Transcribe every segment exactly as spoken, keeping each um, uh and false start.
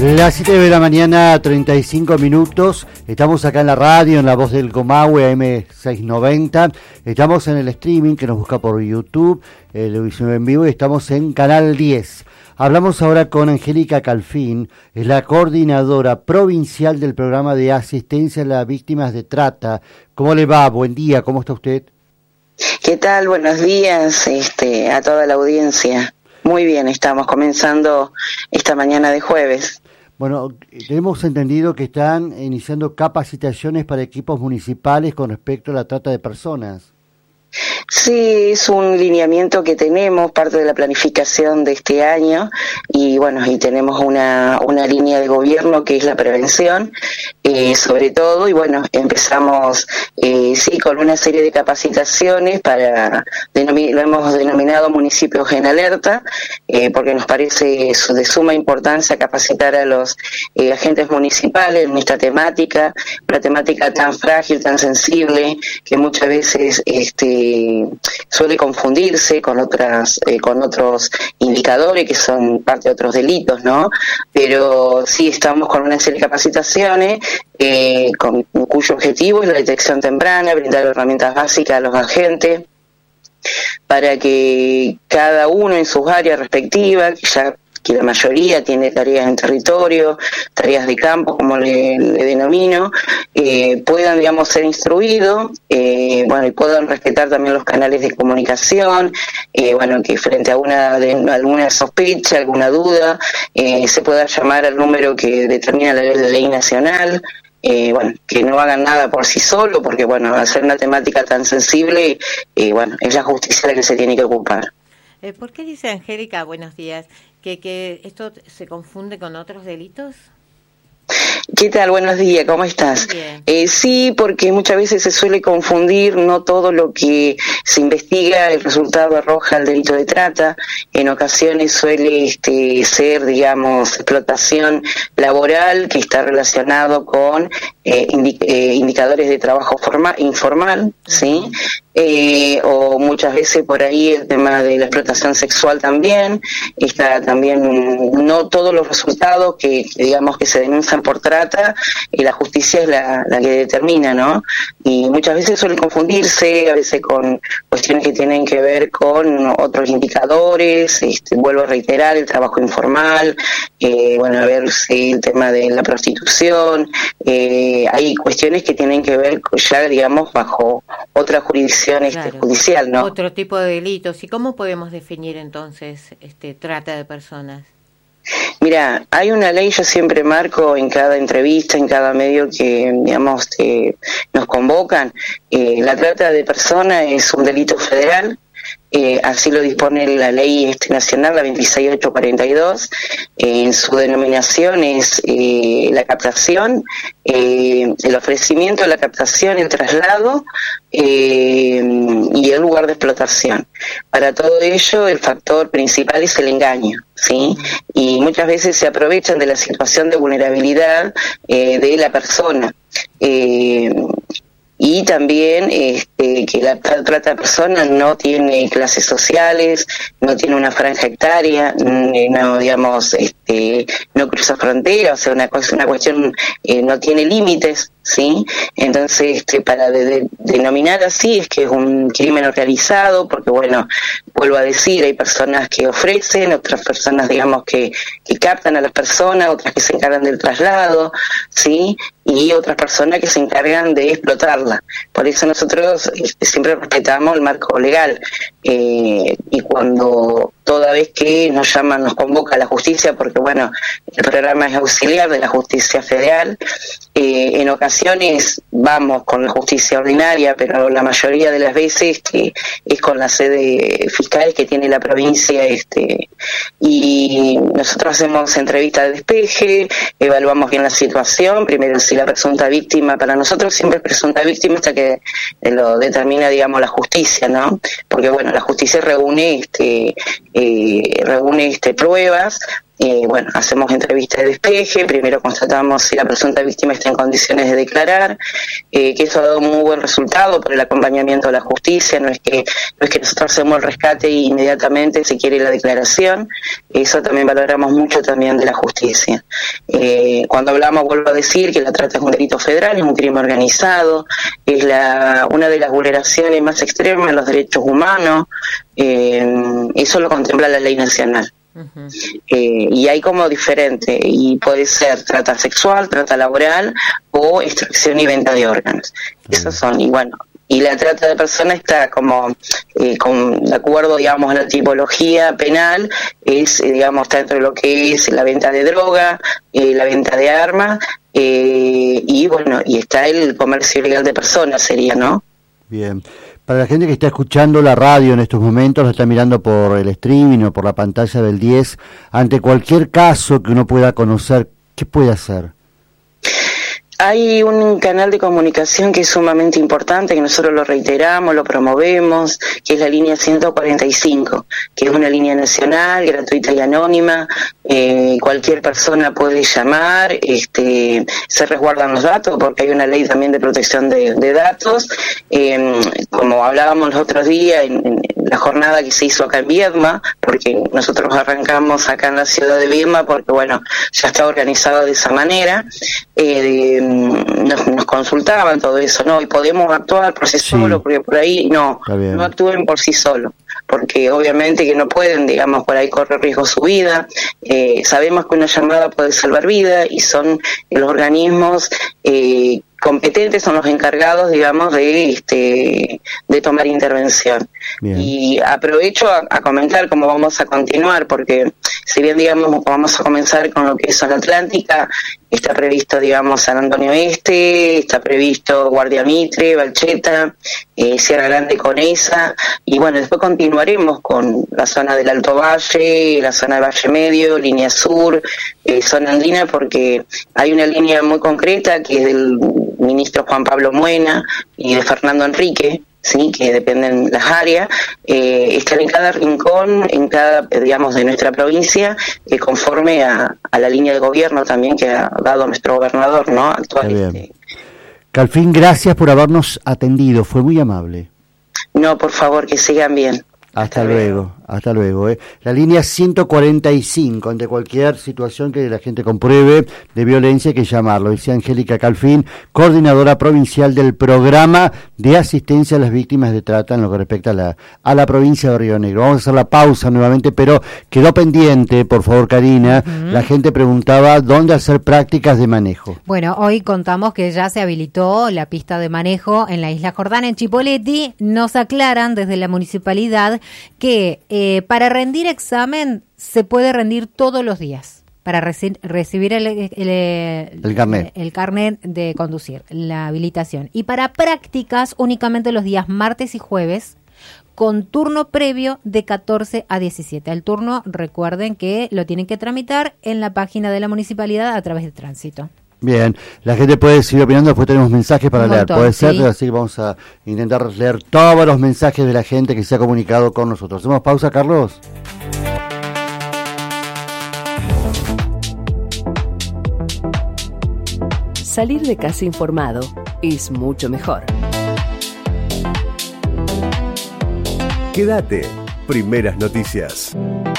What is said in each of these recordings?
Las siete de la mañana, treinta y cinco minutos. Estamos acá en la radio, en La Voz del Comahue, A M seiscientos noventa. Estamos en el streaming que nos busca por YouTube, eh, televisión en vivo, y estamos en Canal diez. Hablamos ahora con Angélica Calfín, es la coordinadora provincial del programa de asistencia a las víctimas de trata. ¿Cómo le va? Buen día, ¿cómo está usted? ¿Qué tal? Buenos días este, a toda la audiencia. Muy bien, estamos comenzando esta mañana de jueves. Bueno, hemos entendido que están iniciando capacitaciones para equipos municipales con respecto a la trata de personas. Sí, es un lineamiento que tenemos, parte de la planificación de este año, y bueno, y tenemos una, una línea de gobierno que es la prevención, eh, sobre todo, y bueno, empezamos, eh, sí, con una serie de capacitaciones para, denomi- lo hemos denominado municipios en alerta, eh, porque nos parece de suma importancia capacitar a los eh, agentes municipales en esta temática, una temática tan frágil, tan sensible, que muchas veces, este, suele confundirse con otras eh, con otros indicadores que son parte de otros delitos, ¿no? Pero sí estamos con una serie de capacitaciones eh, con cuyo objetivo es la detección temprana, brindar herramientas básicas a los agentes para que cada uno en sus áreas respectivas, que ya que la mayoría tiene tareas en territorio, tareas de campo, como le, le denomino, eh, puedan, digamos, ser instruidos, eh, bueno, y puedan respetar también los canales de comunicación, eh, bueno, que frente a una de, alguna sospecha, alguna duda, eh, se pueda llamar al número que determina la ley, la ley nacional. Eh, bueno, que no hagan nada por sí solo, porque, bueno, al ser una temática tan sensible, eh, bueno, es la justicia la que se tiene que ocupar. Eh, ¿Por qué dice Angélica, buenos días, que, que esto se confunde con otros delitos? ¿Qué tal? Buenos días, ¿cómo estás? Eh, sí, porque muchas veces se suele confundir, no todo lo que se investiga, el resultado arroja el delito de trata. En ocasiones suele este, ser, digamos, explotación laboral que está relacionado con eh, indi- eh, indicadores de trabajo formal, informal, ¿sí? Uh-huh. Eh, o muchas veces por ahí el tema de la explotación sexual también, está también no todos los resultados que, que digamos que se denuncian por trata, y la justicia es la, la que determina, ¿no? Y muchas veces suele confundirse, a veces con cuestiones que tienen que ver con otros indicadores, este, vuelvo a reiterar, el trabajo informal, eh, bueno, a ver si el tema de la prostitución, eh, hay cuestiones que tienen que ver ya, digamos, bajo otra jurisdicción. Claro. Este, judicial, ¿no? Otro tipo de delitos. ¿Y cómo podemos definir entonces este trata de personas? Mira, hay una ley, yo siempre marco en cada entrevista, en cada medio que, digamos, eh, nos convocan. Eh, la trata de personas es un delito federal. Eh, así lo dispone la ley este, nacional, la veintiséis mil ochocientos cuarenta y dos, eh, en su denominación es eh, la captación, eh, el ofrecimiento, la captación, el traslado eh, y el lugar de explotación. Para todo ello, el factor principal es el engaño, ¿sí? Y muchas veces se aprovechan de la situación de vulnerabilidad eh, de la persona. Eh, Y también este, que la trata de personas no tiene clases sociales, no tiene una franja etaria, no, digamos, este, no cruza fronteras, o sea, una, una cuestión eh, no tiene límites, ¿sí? Entonces, este, para de, de, denominar así es que es un crimen organizado, porque, bueno, vuelvo a decir, hay personas que ofrecen, otras personas, digamos, que, que captan a las personas, otras que se encargan del traslado, ¿sí? Y otras personas que se encargan de explotarla. Por eso nosotros este, siempre respetamos el marco legal. Eh, y cuando toda vez que nos llaman, nos convoca la justicia, porque bueno, el programa es auxiliar de la justicia federal, eh, en ocasiones vamos con la justicia ordinaria, pero la mayoría de las veces que es con la sede fiscal que tiene la provincia, este, y nosotros hacemos entrevistas de despeje, evaluamos bien la situación, primero si la presunta víctima, para nosotros siempre es presunta víctima hasta que lo determina, digamos, la justicia, ¿no? Porque bueno, la justicia reúne este eh, reúne este pruebas Eh, bueno, hacemos entrevistas de despeje, primero constatamos si la presunta víctima está en condiciones de declarar, eh, que eso ha dado un muy buen resultado por el acompañamiento de la justicia, no es que no es que nosotros hacemos el rescate e inmediatamente se quiere la declaración, eso también valoramos mucho también de la justicia. Eh, cuando hablamos, vuelvo a decir que la trata es un delito federal, es un crimen organizado, es la una de las vulneraciones más extremas de los derechos humanos, eh, eso lo contempla la ley nacional. Uh-huh. Eh, y hay como diferente, y puede ser trata sexual, trata laboral o extracción y venta de órganos. Uh-huh. Esos son, y bueno, y la trata de personas está como eh, con, de acuerdo, digamos, a la tipología penal, es, eh, digamos, está dentro de lo que es la venta de droga, eh, la venta de armas, eh, y bueno, y está el comercio ilegal de personas, sería, ¿no? Bien. Para la gente que está escuchando la radio en estos momentos, la está mirando por el streaming o por la pantalla del diez, ante cualquier caso que uno pueda conocer, ¿qué puede hacer? Hay un canal de comunicación que es sumamente importante, que nosotros lo reiteramos, lo promovemos, que es la línea ciento cuarenta y cinco, que es una línea nacional, gratuita y anónima. Eh, cualquier persona puede llamar, este, se resguardan los datos porque hay una ley también de protección de, de datos. Eh, como hablábamos los otros días en, en la jornada que se hizo acá en Viedma, porque nosotros arrancamos acá en la ciudad de Viedma porque bueno, ya está organizado de esa manera. Eh, Nos, nos consultaban todo eso, ¿no? Y podemos actuar por sí, sí. solos, porque por ahí no, no actúen por sí solos, porque obviamente que no pueden, digamos, por ahí correr riesgo su vida. Eh, sabemos que una llamada puede salvar vida y son los organismos eh, competentes, son los encargados, digamos, de este de tomar intervención. Bien. Y aprovecho a, a comentar cómo vamos a continuar, porque si bien, digamos, vamos a comenzar con lo que es Zona Atlántica, está previsto, digamos, San Antonio Este, está previsto Guardia Mitre, Balcheta, eh, Sierra Grande, Conesa, y bueno, después continuaremos con la zona del Alto Valle, la zona del Valle Medio, línea sur, eh, zona andina, porque hay una línea muy concreta que es del ministro Juan Pablo Muena y de Fernando Enrique, sí, que dependen las áreas, eh, están en cada rincón, en cada, digamos, de nuestra provincia, eh, conforme a, a la línea de gobierno también que ha dado nuestro gobernador, ¿no? Actual. Este. Calfín, gracias por habernos atendido, fue muy amable. No, por favor, que sigan bien. Hasta, hasta luego, luego, hasta luego. Eh. La línea ciento cuarenta y cinco, ante cualquier situación que la gente compruebe de violencia, hay que llamarlo. Dice Angélica Calfín, coordinadora provincial del programa de asistencia a las víctimas de trata en lo que respecta a la, a la provincia de Río Negro. Vamos a hacer la pausa nuevamente, pero quedó pendiente, por favor, Karina. Uh-huh. La gente preguntaba dónde hacer prácticas de manejo. Bueno, hoy contamos que ya se habilitó la pista de manejo en la Isla Jordana, en Chipoleti. Nos aclaran desde la municipalidad que eh, para rendir examen se puede rendir todos los días para reci- recibir el, el, el, el, carnet. el, el carnet de conducir, la habilitación. Y para prácticas únicamente los días martes y jueves con turno previo de catorce a diecisiete. El turno, recuerden que lo tienen que tramitar en la página de la municipalidad a través de tránsito. Bien, la gente puede seguir opinando, después tenemos mensajes para Un leer, montón, puede ser, sí. Así que vamos a intentar leer todos los mensajes de la gente que se ha comunicado con nosotros. ¿Hacemos pausa, Carlos? Salir de casa informado es mucho mejor. Quédate, Primeras Noticias.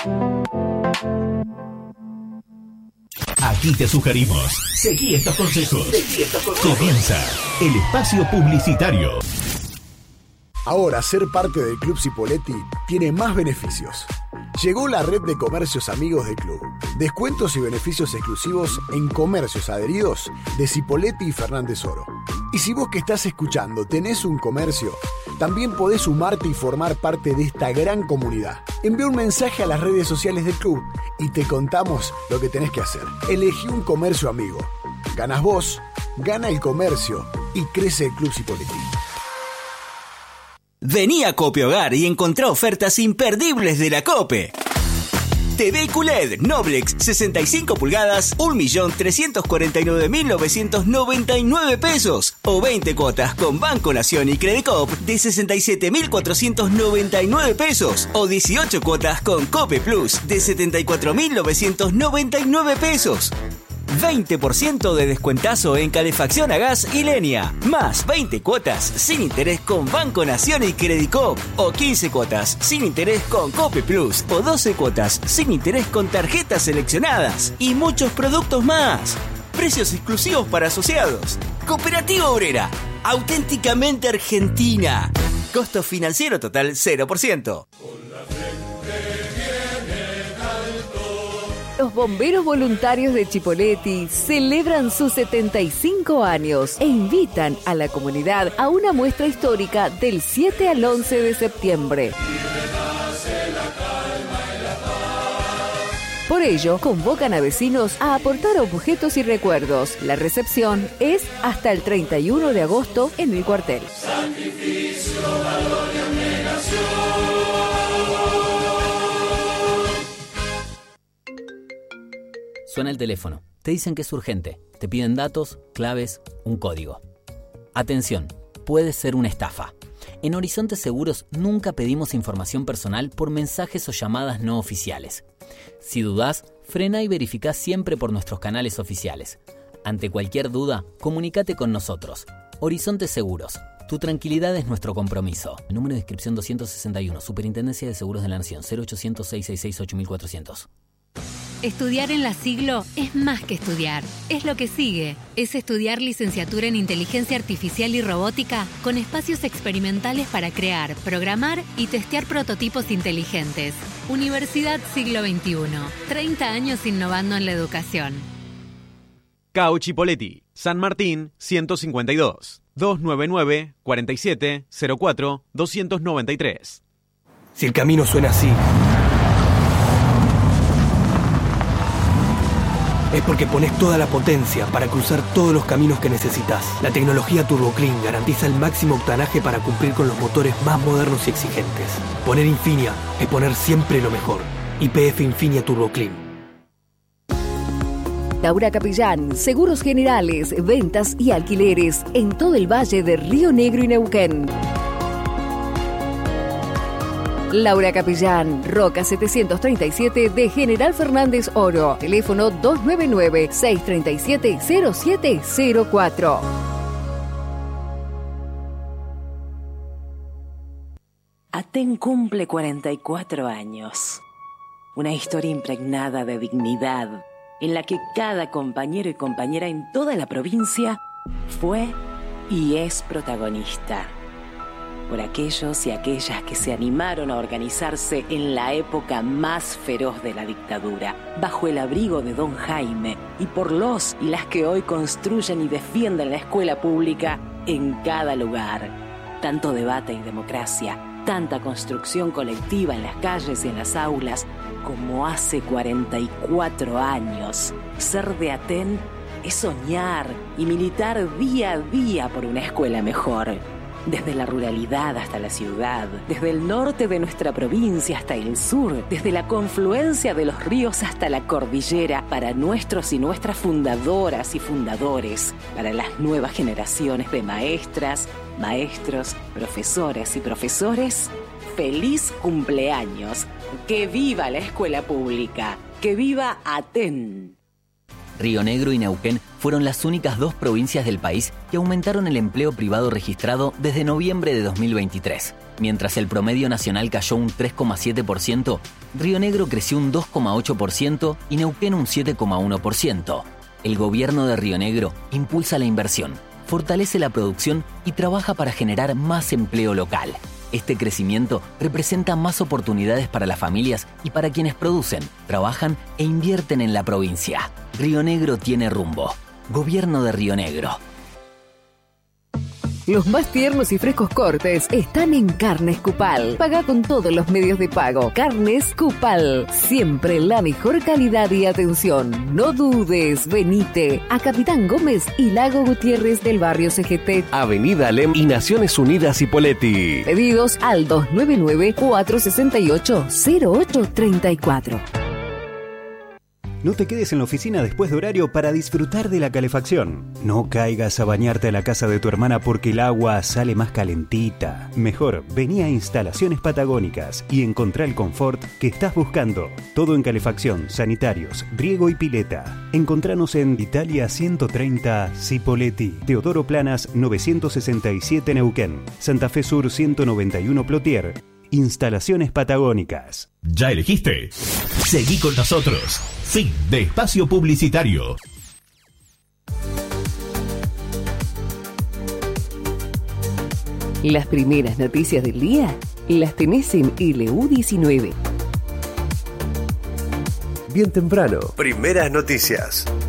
Aquí te sugerimos, seguí estos consejos. Seguí estos consejos. Comienza el espacio publicitario. Ahora ser parte del Club Cipolletti tiene más beneficios. Llegó la red de comercios amigos del club. Descuentos y beneficios exclusivos en comercios adheridos de Cipolletti y Fernández Oro. Y si vos que estás escuchando tenés un comercio, también podés sumarte y formar parte de esta gran comunidad. Envía un mensaje a las redes sociales del club y te contamos lo que tenés que hacer. Elegí un comercio amigo. Ganas vos, gana el comercio y crece el Club Cipolletti. Vení a Cope Hogar y encontrá ofertas imperdibles de la COPE. T V Q L E D Noblex sesenta y cinco pulgadas, un millón trescientos cuarenta y nueve mil novecientos noventa y nueve pesos. O veinte cuotas con Banco Nación y Credicop de sesenta y siete mil cuatrocientos noventa y nueve pesos. O dieciocho cuotas con Cope Plus de setenta y cuatro mil novecientos noventa y nueve pesos. veinte por ciento de descuentazo en calefacción a gas y leña. Más veinte cuotas sin interés con Banco Nación y Credicop. O quince cuotas sin interés con Cope Plus. O doce cuotas sin interés con tarjetas seleccionadas. Y muchos productos más. Precios exclusivos para asociados. Cooperativa Obrera. Auténticamente argentina. Costo financiero total cero por ciento. Los bomberos voluntarios de Chipoleti celebran sus setenta y cinco años e invitan a la comunidad a una muestra histórica del siete al once de septiembre. Por ello, convocan a vecinos a aportar objetos y recuerdos. La recepción es hasta el treinta y uno de agosto en el cuartel. Sacrificio, valor y abnegación. Suena el teléfono. Te dicen que es urgente. Te piden datos, claves, un código. Atención, puede ser una estafa. En Horizonte Seguros nunca pedimos información personal por mensajes o llamadas no oficiales. Si dudás, frena y verificá siempre por nuestros canales oficiales. Ante cualquier duda, comunícate con nosotros. Horizonte Seguros. Tu tranquilidad es nuestro compromiso. Número de inscripción doscientos sesenta y uno, Superintendencia de Seguros de la Nación, cero ochocientos, seiscientos sesenta y seis, ocho mil cuatrocientos. Estudiar en la Siglo es más que estudiar, es lo que sigue. Es estudiar licenciatura en Inteligencia Artificial y Robótica con espacios experimentales para crear, programar y testear prototipos inteligentes. Universidad Siglo veintiuno, treinta años innovando en la educación. C A U Chipoleti, San Martín ciento cincuenta y dos, doscientos noventa y nueve, cuarenta y siete, cero cuatro, doscientos noventa y tres. Si el camino suena así, es porque pones toda la potencia para cruzar todos los caminos que necesitas. La tecnología Turbo Clean garantiza el máximo octanaje para cumplir con los motores más modernos y exigentes. Poner Infinia es poner siempre lo mejor. Y P F Infinia Turbo Clean. Laura Capellán, seguros generales, ventas y alquileres en todo el valle de Río Negro y Neuquén. Laura Capellán, Roca setecientos treinta y siete de General Fernández Oro. Teléfono dos nueve nueve, seis tres siete, cero siete cero cuatro. Aten cumple cuarenta y cuatro años. Una historia impregnada de dignidad, en la que cada compañero y compañera en toda la provincia fue y es protagonista. Por aquellos y aquellas que se animaron a organizarse en la época más feroz de la dictadura, bajo el abrigo de Don Jaime, y por los y las que hoy construyen y defienden la escuela pública en cada lugar. Tanto debate y democracia, tanta construcción colectiva en las calles y en las aulas, como hace cuarenta y cuatro años. Ser de Aten es soñar y militar día a día por una escuela mejor. Desde la ruralidad hasta la ciudad, desde el norte de nuestra provincia hasta el sur, desde la confluencia de los ríos hasta la cordillera, para nuestros y nuestras fundadoras y fundadores, para las nuevas generaciones de maestras, maestros, profesoras y profesores, ¡feliz cumpleaños! ¡Que viva la escuela pública! ¡Que viva Aten! Río Negro y Neuquén fueron las únicas dos provincias del país que aumentaron el empleo privado registrado desde noviembre de dos mil veintitrés. Mientras el promedio nacional cayó un tres coma siete por ciento, Río Negro creció un dos coma ocho por ciento y Neuquén un siete coma uno por ciento. El gobierno de Río Negro impulsa la inversión, fortalece la producción y trabaja para generar más empleo local. Este crecimiento representa más oportunidades para las familias y para quienes producen, trabajan e invierten en la provincia. Río Negro tiene rumbo. Gobierno de Río Negro. Los más tiernos y frescos cortes están en Carnes Cupal. Paga con todos los medios de pago. Carnes Cupal. Siempre la mejor calidad y atención. No dudes, venite a Capitán Gómez y Lago Gutiérrez del barrio C G T. Avenida Alem y Naciones Unidas Hipoleti. Pedidos al dos nueve nueve, cuatro seis ocho, cero ocho tres cuatro. No te quedes en la oficina después de horario para disfrutar de la calefacción. No caigas a bañarte a la casa de tu hermana porque el agua sale más calentita. Mejor, vení a Instalaciones Patagónicas y encontrá el confort que estás buscando. Todo en calefacción, sanitarios, riego y pileta. Encontranos en Italia ciento treinta Cipolletti, Teodoro Planas novecientos sesenta y siete Neuquén, Santa Fe Sur ciento noventa y uno Plotier. Instalaciones Patagónicas. ¿Ya elegiste? Seguí con nosotros. Fin de espacio publicitario. Las primeras noticias del día las tenés en L U diecinueve. Bien temprano. Primeras noticias.